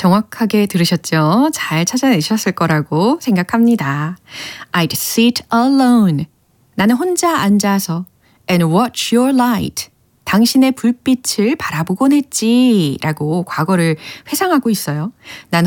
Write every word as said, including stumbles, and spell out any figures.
정확하게 들으셨죠? 잘 찾아내셨을 거라고 생각합니다. I'd sit alone. 나는 혼자 앉아서 and watch your light. 당신의 불빛을 바라보곤 했지 라고 과거를 회상하고 있어요. 나는